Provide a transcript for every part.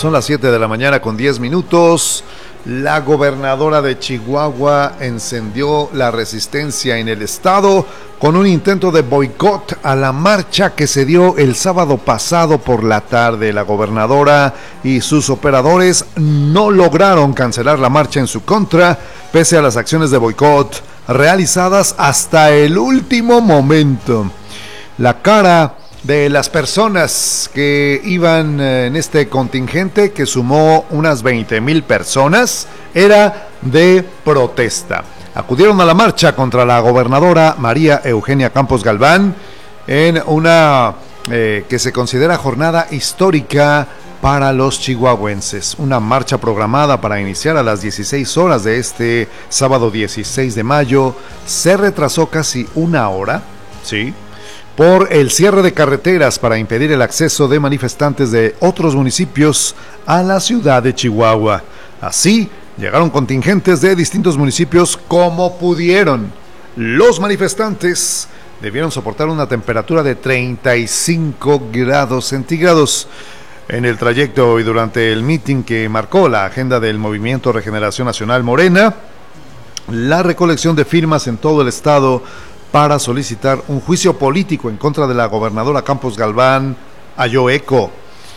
Son las 7 de la mañana con 10 minutos. La gobernadora de Chihuahua encendió la resistencia en el estado con un intento de boicot a la marcha que se dio el sábado pasado por la tarde. La gobernadora y sus operadores no lograron cancelar la marcha en su contra, pese a las acciones de boicot realizadas hasta el último momento. La cara de las personas que iban en este contingente, que sumó unas 20,000 personas, era de protesta. Acudieron a la marcha contra la gobernadora María Eugenia Campos Galván en una que se considera jornada histórica para los chihuahuenses. Una marcha programada para iniciar a las 16 horas de este sábado 16 de mayo se retrasó casi una hora, ¿sí?, por el cierre de carreteras para impedir el acceso de manifestantes de otros municipios a la ciudad de Chihuahua. Así, llegaron contingentes de distintos municipios como pudieron. Los manifestantes debieron soportar una temperatura de 35 grados centígrados. En el trayecto y durante el mitin que marcó la agenda del Movimiento Regeneración Nacional Morena, la recolección de firmas en todo el estado para solicitar un juicio político en contra de la gobernadora Campos Galván halló eco.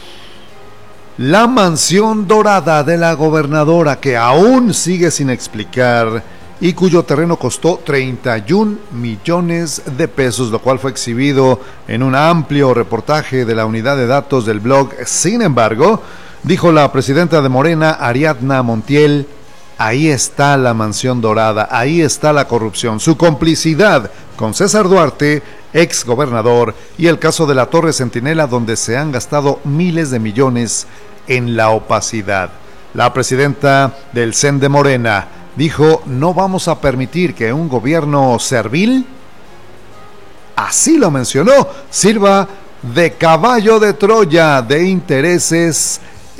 La mansión dorada de la gobernadora, que aún sigue sin explicar y cuyo terreno costó 31 millones de pesos, lo cual fue exhibido en un amplio reportaje de la unidad de datos del blog. Sin embargo, dijo la presidenta de Morena, Ariadna Montiel, ahí está la mansión dorada, ahí está la corrupción, su complicidad con César Duarte, ex gobernador, y el caso de la Torre Centinela, donde se han gastado miles de millones en la opacidad. La presidenta del CEN de Morena dijo: no vamos a permitir que un gobierno servil, así lo mencionó, sirva de caballo de Troya de intereses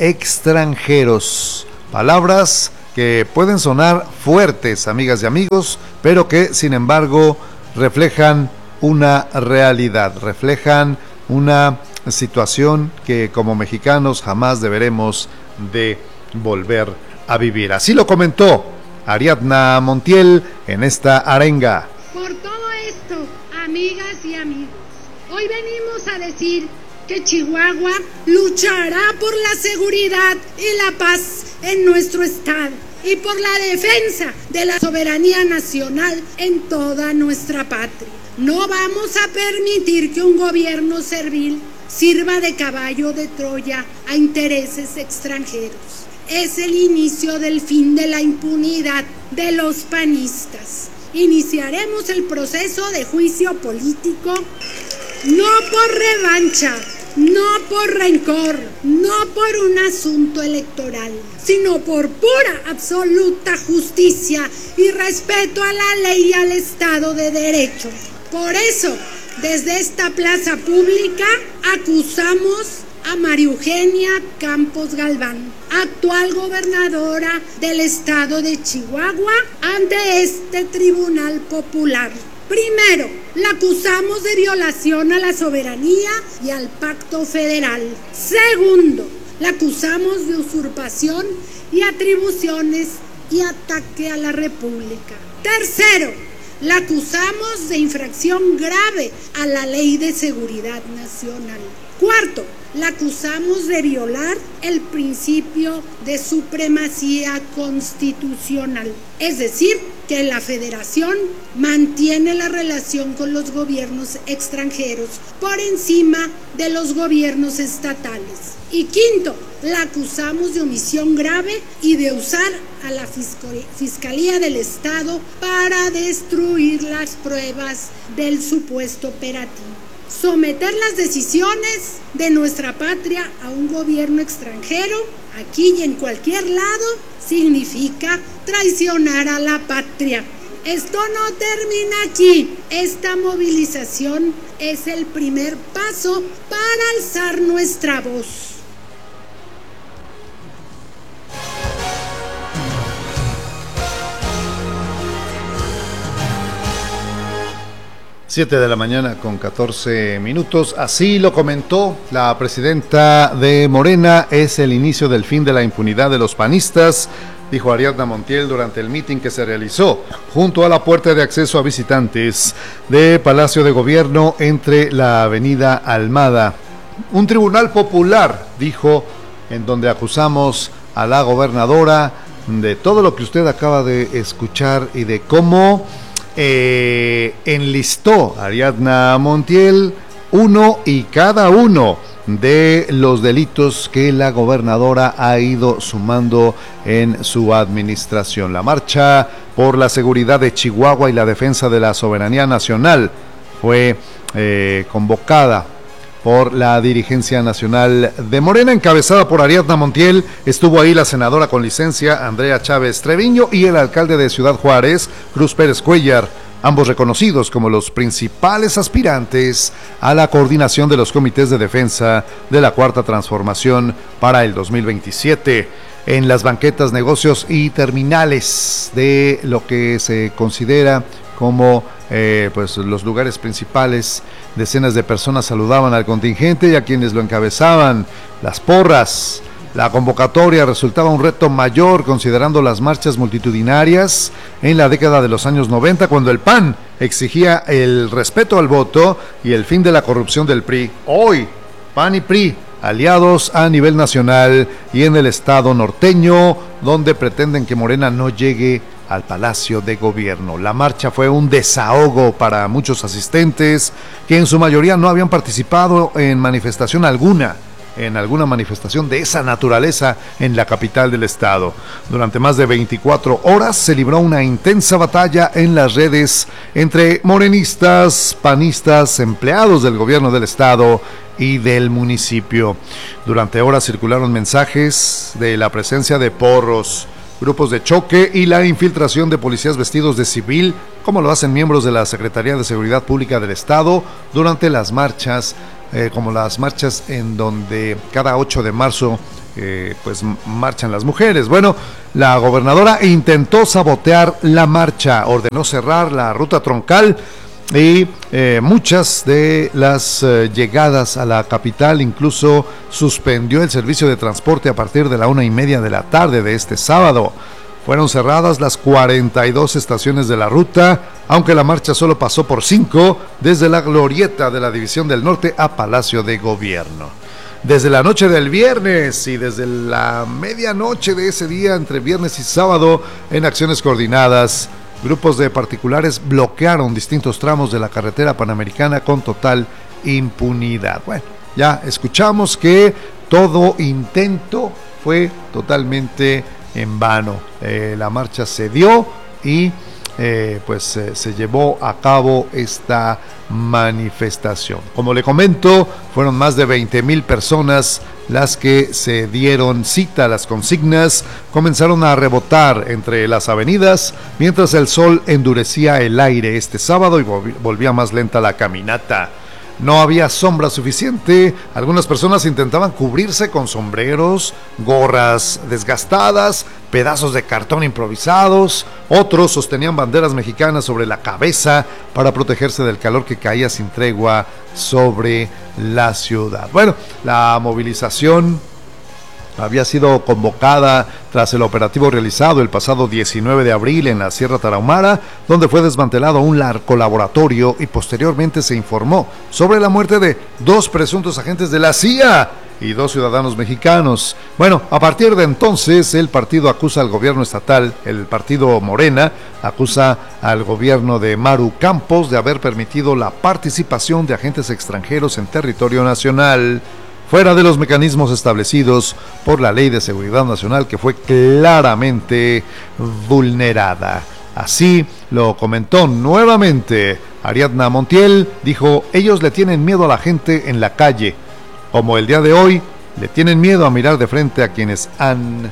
extranjeros. Palabras que pueden sonar fuertes, amigas y amigos, pero que sin embargo reflejan una realidad, reflejan una situación que como mexicanos jamás deberemos de volver a vivir. Así lo comentó Ariadna Montiel en esta arenga. Por todo esto, amigas y amigos, hoy venimos a decir que Chihuahua luchará por la seguridad y la paz en nuestro estado y por la defensa de la soberanía nacional en toda nuestra patria. No vamos a permitir que un gobierno servil sirva de caballo de Troya a intereses extranjeros. Es el inicio del fin de la impunidad de los panistas. Iniciaremos el proceso de juicio político, no por revancha, no por rencor, no por un asunto electoral, sino por pura, absoluta justicia y respeto a la ley y al Estado de Derecho. Por eso, desde esta plaza pública, acusamos a María Eugenia Campos Galván, actual gobernadora del estado de Chihuahua, ante este tribunal popular. Primero, la acusamos de violación a la soberanía y al pacto federal. Segundo, la acusamos de usurpación y atribuciones y ataque a la República. Tercero, la acusamos de infracción grave a la Ley de Seguridad Nacional. Cuarto, la acusamos de violar el principio de supremacía constitucional, es decir, que la Federación mantiene la relación con los gobiernos extranjeros por encima de los gobiernos estatales. Y quinto, la acusamos de omisión grave y de usar a la Fiscalía del Estado para destruir las pruebas del supuesto operativo. Someter las decisiones de nuestra patria a un gobierno extranjero, aquí y en cualquier lado, significa traicionar a la patria. Esto no termina aquí. Esta movilización es el primer paso para alzar nuestra voz. 7 de la mañana con 14 minutos. Así lo comentó la presidenta de Morena. Es el inicio del fin de la impunidad de los panistas, dijo Ariadna Montiel durante el mitin que se realizó junto a la puerta de acceso a visitantes de Palacio de Gobierno entre la avenida Almada. Un tribunal popular, dijo, en donde acusamos a la gobernadora de todo lo que usted acaba de escuchar y de cómo enlistó Ariadna Montiel uno y cada uno de los delitos que la gobernadora ha ido sumando en su administración. La marcha por la seguridad de Chihuahua y la defensa de la soberanía nacional fue convocada por la dirigencia nacional de Morena, encabezada por Ariadna Montiel. Estuvo ahí la senadora con licencia Andrea Chávez Treviño y el alcalde de Ciudad Juárez, Cruz Pérez Cuellar, ambos reconocidos como los principales aspirantes a la coordinación de los comités de defensa de la Cuarta Transformación para el 2027. En las banquetas, negocios y terminales de lo que se considera como pues los lugares principales, decenas de personas saludaban al contingente y a quienes lo encabezaban. Las porras. La convocatoria resultaba un reto mayor considerando las marchas multitudinarias en la década de los años 90, cuando el PAN exigía el respeto al voto y el fin de la corrupción del PRI. Hoy, PAN y PRI, aliados a nivel nacional y en el estado norteño, donde pretenden que Morena no llegue al Palacio de Gobierno. La marcha fue un desahogo para muchos asistentes que en su mayoría no habían participado en manifestación alguna, en alguna manifestación de esa naturaleza en la capital del estado. Durante más de 24 horas se libró una intensa batalla en las redes entre morenistas, panistas, empleados del gobierno del estado y del municipio. Durante horas circularon mensajes de la presencia de porros, grupos de choque y la infiltración de policías vestidos de civil, como lo hacen miembros de la Secretaría de Seguridad Pública del Estado durante las marchas, como las marchas en donde cada 8 de marzo pues marchan las mujeres. Bueno, la gobernadora intentó sabotear la marcha, ordenó cerrar la ruta troncal y muchas de las llegadas a la capital, incluso suspendió el servicio de transporte a partir de la 1:30 de la tarde de este sábado. Fueron cerradas las 42 estaciones de la ruta, aunque la marcha solo pasó por 5, desde la glorieta de la División del Norte a Palacio de Gobierno. Desde la noche del viernes y desde la medianoche de ese día, entre viernes y sábado, en acciones coordinadas, grupos de particulares bloquearon distintos tramos de la carretera panamericana con total impunidad. Bueno, ya escuchamos que todo intento fue totalmente en vano. La marcha se dio y se llevó a cabo esta manifestación. Como le comento, fueron más de 20,000 personas las que se dieron cita. Las consignas comenzaron a rebotar entre las avenidas mientras el sol endurecía el aire este sábado y volvía más lenta la caminata. No había sombra suficiente. Algunas personas intentaban cubrirse con sombreros, gorras desgastadas, pedazos de cartón improvisados. Otros sostenían banderas mexicanas sobre la cabeza para protegerse del calor que caía sin tregua sobre la ciudad. Bueno, la movilización había sido convocada tras el operativo realizado el pasado 19 de abril en la Sierra Tarahumara, donde fue desmantelado un narcolaboratorio y posteriormente se informó sobre la muerte de 2 presuntos agentes de la CIA y 2 ciudadanos mexicanos. Bueno, a partir de entonces el partido acusa al gobierno estatal, el partido Morena acusa al gobierno de Maru Campos de haber permitido la participación de agentes extranjeros en territorio nacional, fuera de los mecanismos establecidos por la Ley de Seguridad Nacional, que fue claramente vulnerada. Así lo comentó nuevamente Ariadna Montiel. Dijo: ellos le tienen miedo a la gente en la calle, como el día de hoy le tienen miedo a mirar de frente a quienes han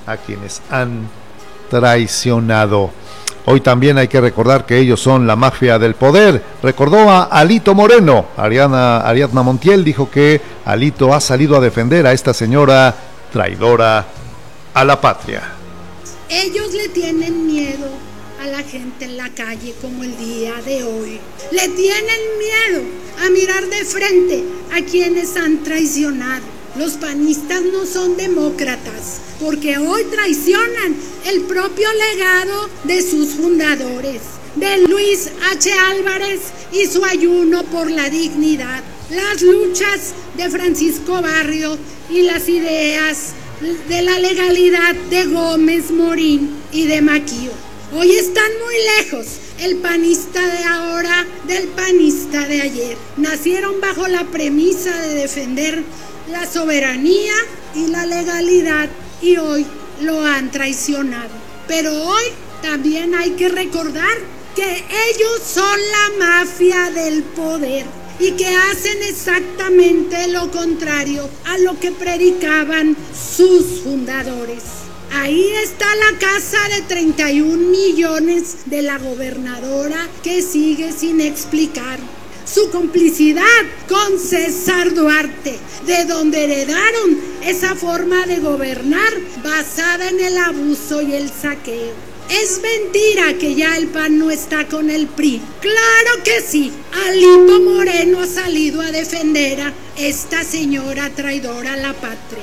traicionado. Hoy también hay que recordar que ellos son la mafia del poder. Recordó a Alito Moreno. Ariadna Montiel dijo que Alito ha salido a defender a esta señora traidora a la patria. Ellos le tienen miedo a la gente en la calle como el día de hoy. Le tienen miedo a mirar de frente a quienes han traicionado. Los panistas no son demócratas, porque hoy traicionan el propio legado de sus fundadores, de Luis H. Álvarez y su ayuno por la dignidad, las luchas de Francisco Barrio y las ideas de la legalidad de Gómez Morín y de Maquio. Hoy están muy lejos el panista de ahora del panista de ayer. Nacieron bajo la premisa de defender la soberanía y la legalidad y hoy lo han traicionado. Pero hoy también hay que recordar que ellos son la mafia del poder y que hacen exactamente lo contrario a lo que predicaban sus fundadores. Ahí está la casa de 31 millones de la gobernadora que sigue sin explicar. Su complicidad con César Duarte, de donde heredaron esa forma de gobernar basada en el abuso y el saqueo. Es mentira que ya el PAN no está con el PRI. Claro que sí. Alito Moreno ha salido a defender a esta señora traidora a la patria.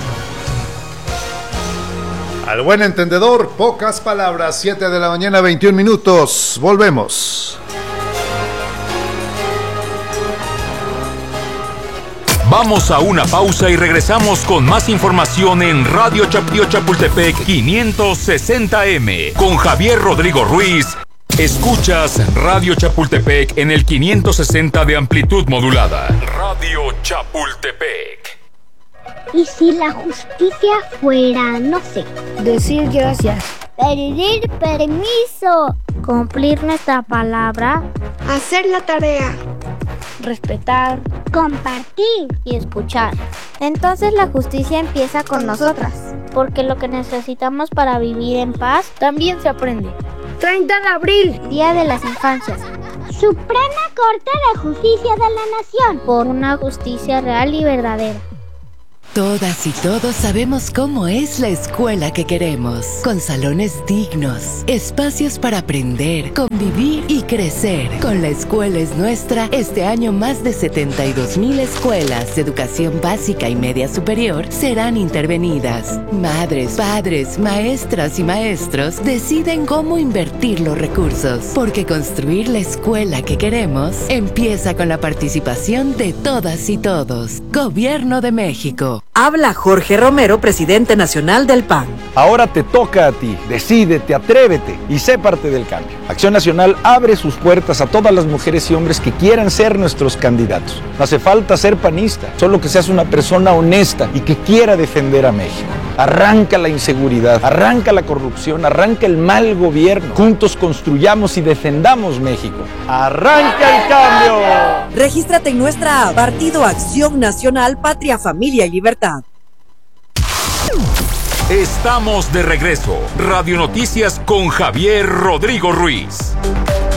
Al buen entendedor, pocas palabras. 7 de la mañana, 21 minutos. Volvemos. Vamos a una pausa y regresamos con más información en Radio Chapío Chapultepec 560M con Javier Rodrigo Ruiz. Escuchas Radio Chapultepec en el 560 de amplitud modulada. Radio Chapultepec. ¿Y si la justicia fuera, no sé, decir gracias, pedir permiso, cumplir nuestra palabra, hacer la tarea, respetar, compartir y escuchar? Entonces la justicia empieza con nosotras, porque lo que necesitamos para vivir en paz también se aprende. 30 de abril, Día de las Infancias. Suprema Corte de Justicia de la Nación, por una justicia real y verdadera. Todas y todos sabemos cómo es la escuela que queremos, con salones dignos, espacios para aprender, convivir y crecer. Con La Escuela es Nuestra, este año más de 72,000 escuelas de educación básica y media superior serán intervenidas. Madres, padres, maestras y maestros deciden cómo invertir los recursos, porque construir la escuela que queremos empieza con la participación de todas y todos. Gobierno de México. Habla Jorge Romero, presidente nacional del PAN. Ahora te toca a ti. Decídete, atrévete y sé parte del cambio. Acción Nacional abre sus puertas a todas las mujeres y hombres que quieran ser nuestros candidatos. No hace falta ser panista, solo que seas una persona honesta y que quiera defender a México. Arranca la inseguridad, arranca la corrupción, arranca el mal gobierno. Juntos construyamos y defendamos México. ¡Arranca el cambio! Regístrate en nuestra app, Partido Acción Nacional, Patria, Familia y Libertad. Estamos de regreso. Radio Noticias con Javier Rodrigo Ruiz.